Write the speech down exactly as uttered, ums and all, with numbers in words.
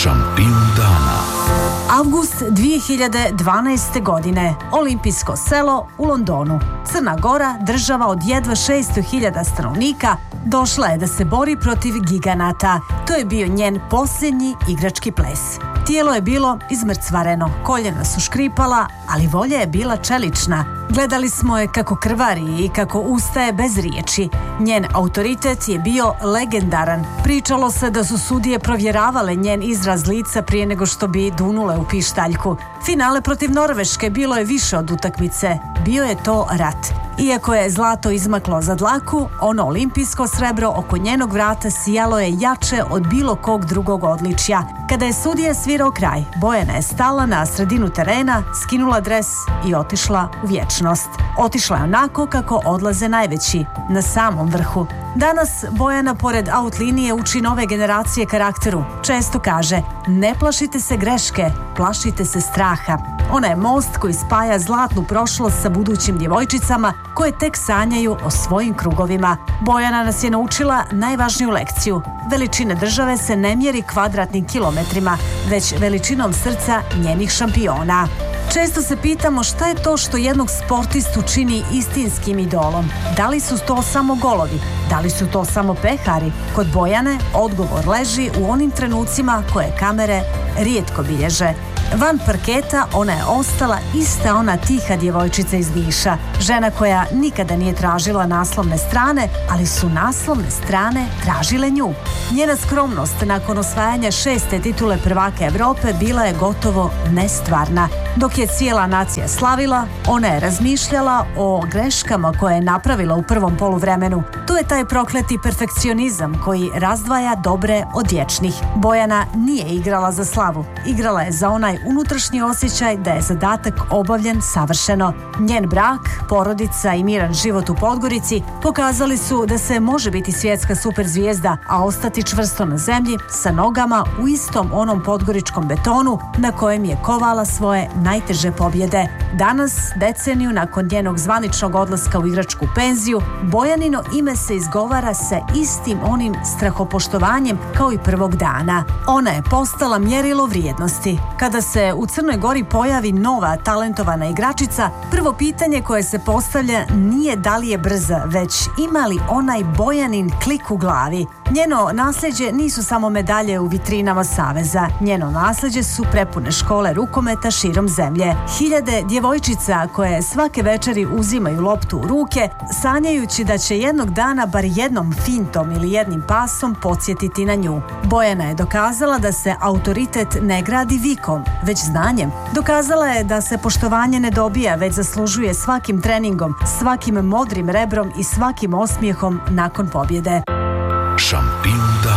Šampion dana. Avgust dvije hiljade dvanaeste. godine. Olimpijsko selo u Londonu. Crna Gora, država od jedva šesto hiljada stanovnika, došla je da se bori protiv giganata. To je bio njen posljednji igrački ples. Tijelo je bilo izmrcvareno, koljena su škripala, ali volja je bila čelična. Gledali smo je kako krvari i kako ustaje bez riječi. Njen autoritet je bio legendaran. Pričalo se da su sudije provjeravale njen izraz lica prije nego što bi dunule u pištaljku. Finale protiv Norveške bilo je više od utakmice. Bio je to rat. Iako je zlato izmaklo za dlaku, ono olimpijsko srebro oko njenog vrata sijalo je jače od bilo kog drugog odličja. Kada je sudija svirao kraj, Bojana je stala na sredinu terena, skinula dres i otišla u vječnost. Otišla je onako kako odlaze najveći, na samom vrhu. Danas Bojana pored out linije uči nove generacije karakteru. Često kaže: ne plašite se greške, plašite se straha. Ona je most koji spaja zlatnu prošlost sa budućim djevojčicama koje tek sanjaju o svojim krugovima. Bojana nas je naučila najvažniju lekciju. Veličina države se ne mjeri kvadratnim kilometrima, već veličinom srca njenih šampiona. Često se pitamo šta je to što jednog sportistu čini istinskim idolom. Da li su to samo golovi? Da li su to samo pehari? Kod Bojane odgovor leži u onim trenucima koje kamere rijetko bilježe. Van parketa ona je ostala ista ona tiha djevojčica iz Niša. Žena koja nikada nije tražila naslovne strane, ali su naslovne strane tražile nju. Njena skromnost nakon osvajanja šeste titule prvaka Europe bila je gotovo nestvarna. Dok je cijela nacija slavila, ona je razmišljala o greškama koje je napravila u prvom poluvremenu. Tu je taj prokleti perfekcionizam koji razdvaja dobre od vječnih. Bojana nije igrala za slavu. Igrala je za onaj unutrašnji osjećaj da je zadatak obavljen savršeno. Njen brak, porodica i miran život u Podgorici pokazali su da se može biti svjetska superzvijezda, a ostati čvrsto na zemlji sa nogama u istom onom podgoričkom betonu na kojem je kovala svoje najteže pobjede. Danas, deceniju nakon njenog zvaničnog odlaska u igračku penziju, Bojanino ime se izgovara sa istim onim strahopoštovanjem kao i prvog dana. Ona je postala mjerilo vrijednosti. Kada se u Crnoj Gori pojavi nova talentovana igračica, prvo pitanje koje se postavlja nije da li je brza, već ima li onaj Bojanin klik u glavi. Njeno nasljeđe nisu samo medalje u vitrinama saveza. Njeno nasljeđe su prepune škole rukometa širom zemlje. Hiljade djevojčica koje svake večeri uzimaju loptu u ruke, sanjajući da će jednog dana bar jednom fintom ili jednim pasom podsjetiti na nju. Bojana je dokazala da se autoritet ne gradi vikom, već znanjem. Dokazala je da se poštovanje ne dobija, već zaslužuje svakim treningom, svakim modrim rebrom i svakim osmijehom nakon pobjede. Šampion dana.